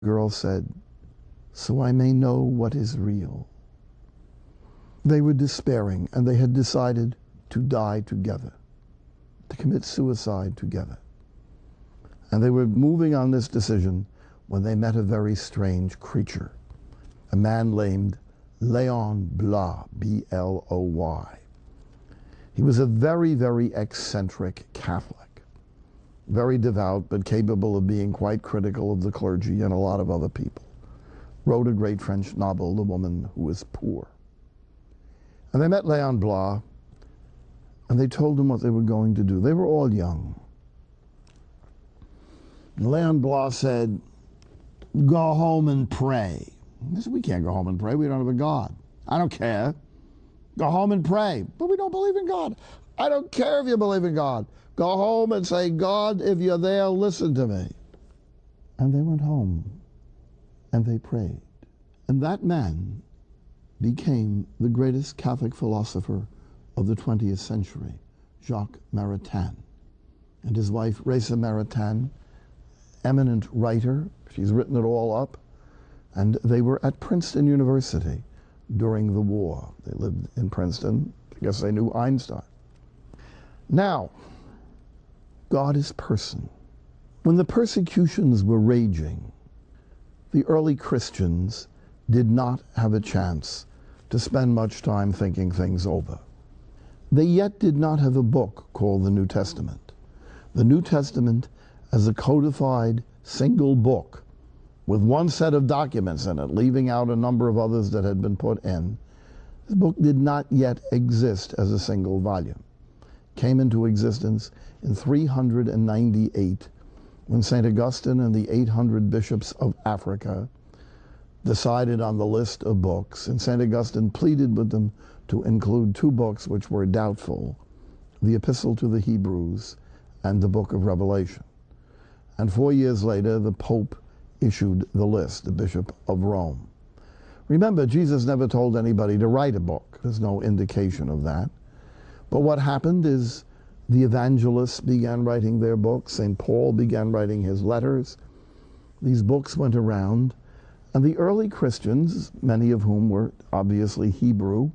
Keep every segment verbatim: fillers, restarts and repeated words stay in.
The girl said, "So I may know what is real." They were despairing, and they had decided to die together, to commit suicide together. And they were moving on this decision when they met a very strange creature, a man named Leon Bloy, B L O Y. He was a very, very eccentric Catholic, very devout, but capable of being quite critical of the clergy and a lot of other people. Wrote a great French novel, The Woman Who Was Poor. And they met Leon Bloy, and they told him what they were going to do. They were all young. And Leon Bloy said, "Go home and pray." They said, "We can't go home and pray. We don't have a God." "I don't care. Go home and pray." "But we don't believe in God." "I don't care if you believe in God. Go home and say, 'God, if you're there, listen to me.'" And they went home, and they prayed. And that man became the greatest Catholic philosopher of the twentieth century, Jacques Maritain. And his wife, Reza Maritain, eminent writer. She's written it all up. And they were at Princeton University during the war. They lived in Princeton. I guess they knew Einstein. Now, God is person. When the persecutions were raging, the early Christians did not have a chance to spend much time thinking things over. They yet did not have a book called the New Testament. The New Testament as a codified single book with one set of documents in it, leaving out a number of others that had been put in. This book did not yet exist as a single volume. It came into existence in three hundred ninety-eight when Saint Augustine and the eight hundred bishops of Africa decided on the list of books, and Saint Augustine pleaded with them to include two books which were doubtful, the Epistle to the Hebrews and the Book of Revelation. And four years later, the Pope issued the list, the Bishop of Rome. Remember, Jesus never told anybody to write a book. There's no indication of that. But what happened is the evangelists began writing their books. Saint Paul began writing his letters. These books went around, and the early Christians, many of whom were obviously Hebrew,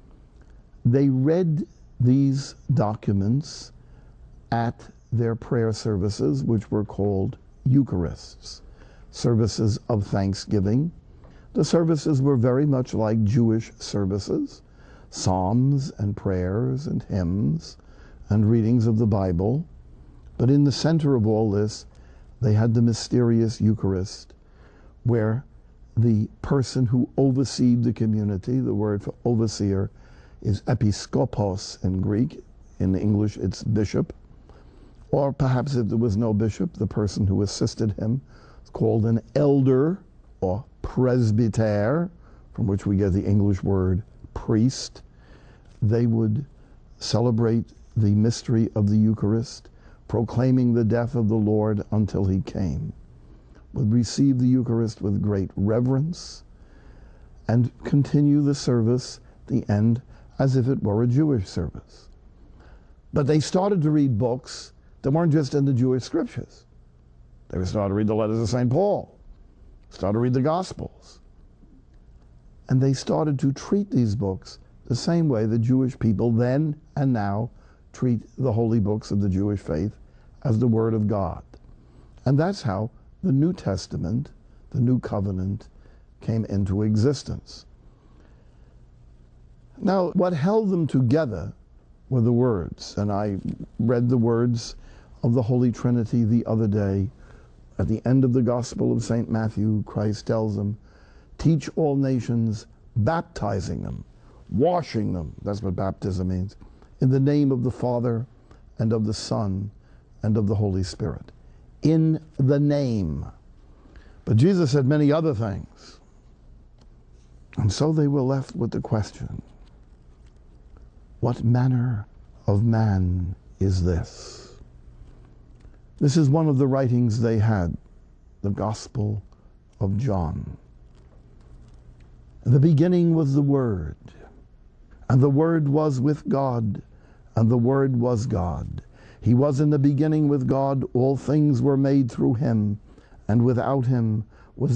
they read these documents at their prayer services, which were called Eucharists, services of thanksgiving. The services were very much like Jewish services, psalms and prayers and hymns and readings of the Bible. But in the center of all this, they had the mysterious Eucharist, where the person who overseed the community, the word for overseer is episkopos in Greek. In English, it's bishop. Or perhaps if there was no bishop, the person who assisted him is called an elder or presbyter, from which we get the English word priest. They would celebrate the mystery of the Eucharist, proclaiming the death of the Lord until he came, would receive the Eucharist with great reverence, and continue the service, the end, as if it were a Jewish service. But they started to read books that weren't just in the Jewish scriptures. They started to read the letters of Saint Paul, started to read the Gospels. And they started to treat these books the same way the Jewish people then and now treat the holy books of the Jewish faith, as the Word of God. And that's how the New Testament, the New Covenant, came into existence. Now, what held them together were the words, and I read the words of the Holy Trinity the other day. At the end of the Gospel of Saint Matthew, Christ tells them, "Teach all nations, baptizing them, washing them," that's what baptism means, "in the name of the Father, and of the Son, and of the Holy Spirit." In the name. But Jesus said many other things. And so they were left with the question, what manner of man is this? This is one of the writings they had, the Gospel of John. In the beginning was the Word, and the Word was with God, and the Word was God. He was in the beginning with God. All things were made through him, and without him